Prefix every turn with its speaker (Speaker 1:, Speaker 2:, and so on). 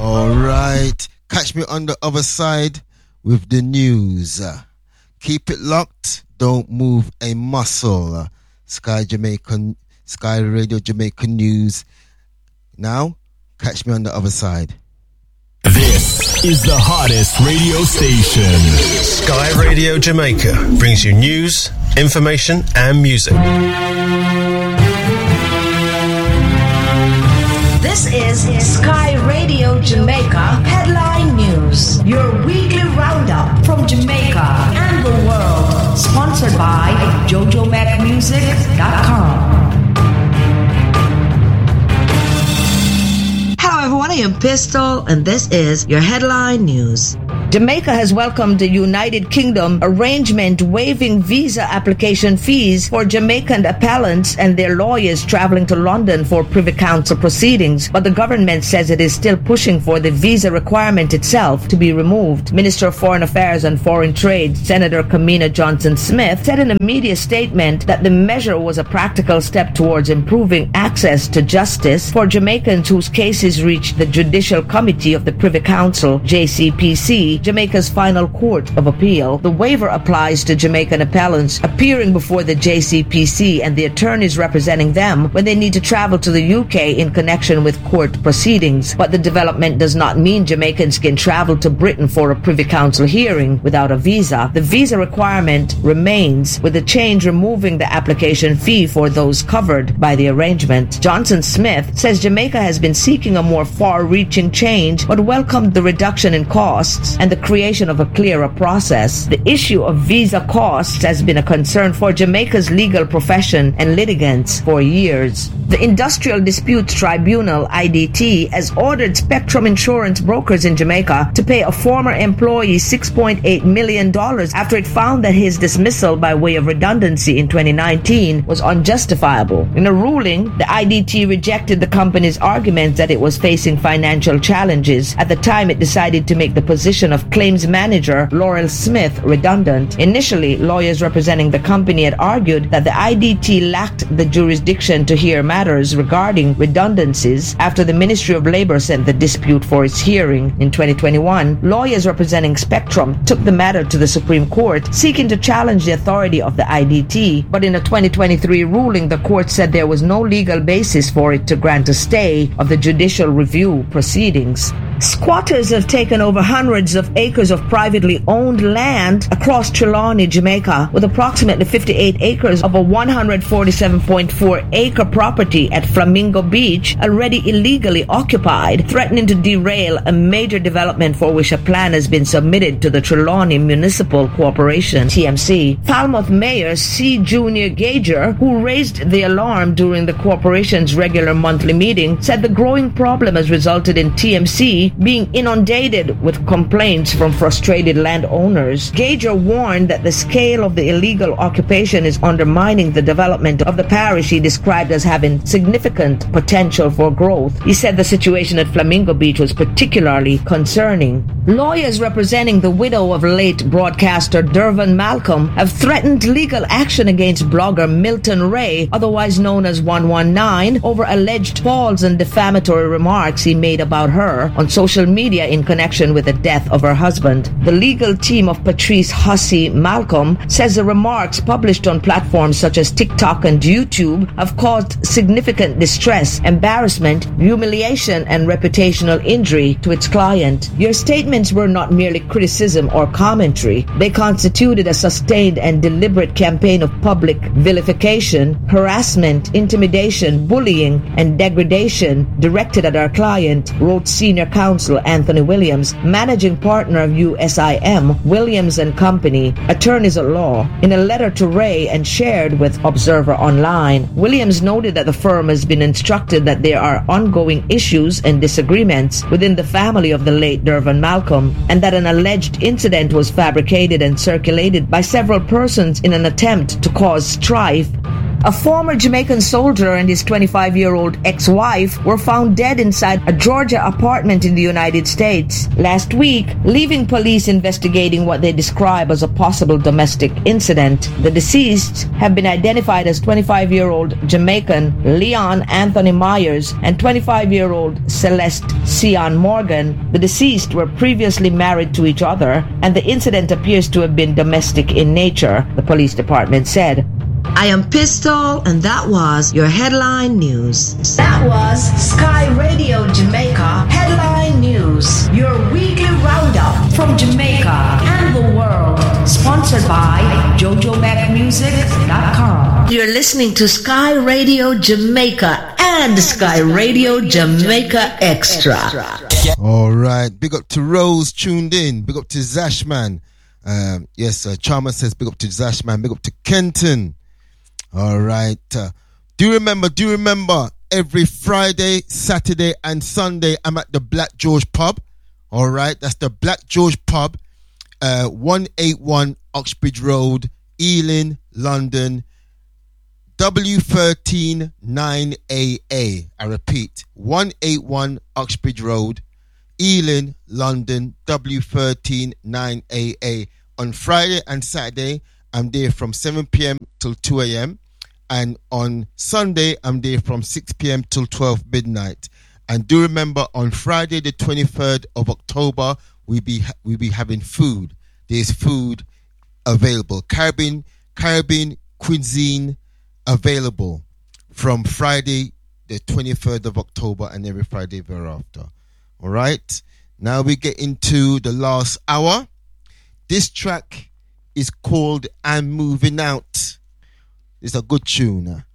Speaker 1: Alright, catch me on the other side with the news. Keep it locked, don't move a muscle. Sky Radio Jamaica News. Now, catch me on the other side.
Speaker 2: This is the hottest radio station.
Speaker 3: Sky Radio Jamaica brings you news, information and music.
Speaker 4: This is Sky Radio Jamaica Headline News, your weekly roundup from Jamaica and the world, sponsored by JojoMacMusic.com. Hello everyone, I am Pistol and this is your Headline News. Jamaica has welcomed the United Kingdom arrangement waiving visa application fees for Jamaican appellants and their lawyers traveling to London for Privy Council proceedings, but the government says it is still pushing for the visa requirement itself to be removed. Minister of Foreign Affairs and Foreign Trade, Senator Kamina Johnson-Smith, said in a media statement that the measure was a practical step towards improving access to justice for Jamaicans whose cases reached the Judicial Committee of the Privy Council, JCPC, Jamaica's final court of appeal. The waiver applies to Jamaican appellants appearing before the JCPC and the attorneys representing them when they need to travel to the UK in connection with court proceedings. But the development does not mean Jamaicans can travel to Britain for a Privy Council hearing without a visa. The visa requirement remains, with the change removing the application fee for those covered by the arrangement. Johnson-Smith says Jamaica has been seeking a more far-reaching change but welcomed the reduction in costs and the creation of a clearer process. The issue of visa costs has been a concern for Jamaica's legal profession and litigants for years. The Industrial Disputes Tribunal, IDT, has ordered Spectrum Insurance Brokers in Jamaica to pay a former employee $6.8 million after it found that his dismissal by way of redundancy in 2019 was unjustifiable. In a ruling, the IDT rejected the company's argument that it was facing financial challenges. At the time, it decided to make the position of claims manager Laurel Smith redundant. Initially, lawyers representing the company had argued that the IDT lacked the jurisdiction to hear matters regarding redundancies after the Ministry of Labor sent the dispute for its hearing. In 2021, lawyers representing Spectrum took the matter to the Supreme Court, seeking to challenge the authority of the IDT, but in a 2023 ruling, the court said there was no legal basis for it to grant a stay of the judicial review proceedings. Squatters have taken over hundreds of acres of privately owned land across Trelawney, Jamaica, with approximately 58 acres of a 147.4 acre property at Flamingo Beach already illegally occupied, threatening to derail a major development for which a plan has been submitted to the Trelawney Municipal Corporation, TMC. Falmouth Mayor C. Junior Gager, who raised the alarm during the corporation's regular monthly meeting, said the growing problem has resulted in TMC being inundated with complaints from frustrated landowners. Gager warned that the scale of the illegal occupation is undermining the development of the parish he described as having significant potential for growth. He said the situation at Flamingo Beach was particularly concerning. Lawyers representing the widow of late broadcaster Dervin Malcolm have threatened legal action against blogger Milton Ray, otherwise known as 119, over alleged false and defamatory remarks he made about her on social media in connection with the death of her husband. The legal team of Patrice Hussey Malcolm says the remarks published on platforms such as TikTok and YouTube have caused significant distress, embarrassment, humiliation, and reputational injury to its client. Your statements were not merely criticism or commentary. They constituted a sustained and deliberate campaign of public vilification, harassment, intimidation, bullying, and degradation directed at our client, wrote senior counsel Anthony Williams, managing partner of USIM, Williams and Company, attorneys at law. In a letter to Ray and shared with Observer Online, Williams noted that the firm has been instructed that there are ongoing issues and disagreements within the family of the late Dervin Malcolm, and that an alleged incident was fabricated and circulated by several persons in an attempt to cause strife A former Jamaican soldier and his 25-year-old ex-wife were found dead inside a Georgia apartment in the United States last week, leaving police investigating what they describe as a possible domestic incident. The deceased have been identified as 25-year-old Jamaican Leon Anthony Myers and 25-year-old Celeste Sion Morgan. The deceased were previously married to each other, and the incident appears to have been domestic in nature, the police department said. I am Pistol, and that was your headline news. That was Sky Radio Jamaica Headline News, your weekly roundup from Jamaica and the world, sponsored by JojoMacMusic.com. You're listening to Sky Radio Jamaica and Sky Radio Jamaica Extra.
Speaker 1: All right, big up to Rose tuned in. Big up to Zashman. Yes, Charmer says big up to Zashman. Big up to Kenton. All right. Do you remember every Friday, Saturday and Sunday I'm at the Black George Pub? All right. That's the Black George Pub, 181 Oxbridge Road, Ealing, London, W13 9AA. I repeat, 181 Oxbridge Road, Ealing, London, W13 9AA. On Friday and Saturday, I'm there from 7 p.m. till 2 a.m. And on Sunday, I'm there from 6 p.m. till 12 midnight. And do remember, on Friday, the 23rd of October, we'll be having food. There's food available. Caribbean cuisine available from Friday, the 23rd of October, and every Friday thereafter. All right? Now we get into the last hour. This track is called I'm Moving Out. It's a good tune.